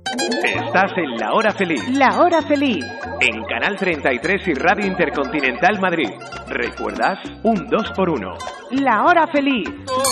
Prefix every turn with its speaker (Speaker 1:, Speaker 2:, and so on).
Speaker 1: Estás en La Hora Feliz.
Speaker 2: La Hora Feliz.
Speaker 1: En Canal 33 y Radio Intercontinental Madrid. ¿Recuerdas? Un 2x1.
Speaker 2: La Hora Feliz.